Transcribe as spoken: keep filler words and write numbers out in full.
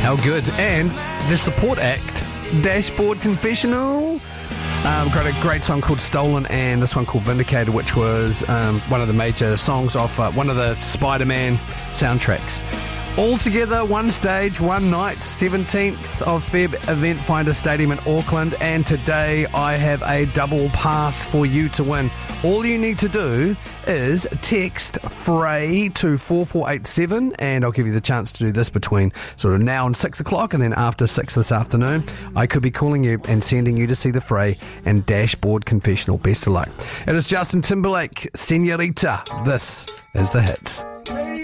How good. And the support act, Dashboard Confessional. Um, got a great song called Stolen and this one called Vindicated, which was um, one of the major songs off uh, one of the Spider-Man soundtracks. All together, one stage, one night, seventeenth of February, Event Finder Stadium in Auckland. And today I have a double pass for you to win. All you need to do is text Frey to four four eight seven, and I'll give you the chance to do this between sort of now and six o'clock, and then after six this afternoon, I could be calling you and sending you to see the Frey and Dashboard Confessional. Best of luck. It is Justin Timberlake, Senorita. This is The Hits.